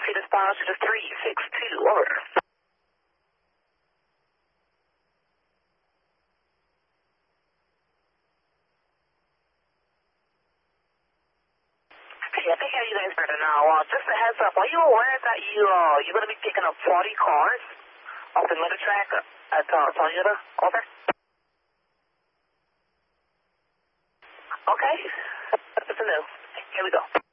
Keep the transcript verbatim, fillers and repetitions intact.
see this file to the three six two, over. Okay, I think how you guys better now. Uh, just a heads up, are you aware that you, uh, you're going to be picking up forty cars off the middle track at uh, Toyota? Over. Okay, that's good to know. Here we go.